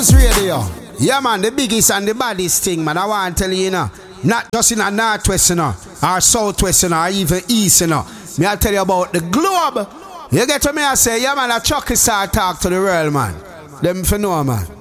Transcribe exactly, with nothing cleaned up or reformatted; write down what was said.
Radio. Yeah, man, the biggest and the baddest thing, man. I want to tell you, you know, not just in a northwest, you know, or southwest, you know, or even east, you know. Me, I tell you about the globe. You get to me, I say, yeah, man, a Chucky start talk to the world, man. Them for know, man.